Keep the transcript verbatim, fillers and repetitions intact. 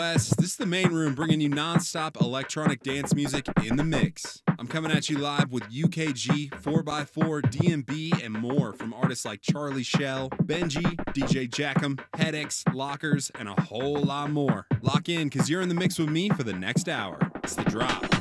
This is the main room, bringing you non-stop electronic dance music in the mix. I'm coming at you live with U K G, four by four, D M B, and more from artists like Charlie Shell, Benji, D J Jackham, Headaches, Lockers, and a whole lot more. Lock in, because you're in the mix with me for the next hour. It's The Drop.